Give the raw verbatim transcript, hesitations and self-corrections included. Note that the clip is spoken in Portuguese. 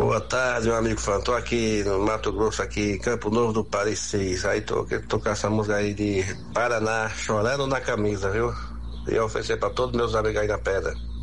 Boa tarde, meu amigo Fã. Tô aqui no Mato Grosso, aqui em Campo Novo do Parecis. Aí tô querendo tocar essa música aí de Paraná, Chorando na Camisa, viu? E oferecer pra todos meus amigos aí na pedra.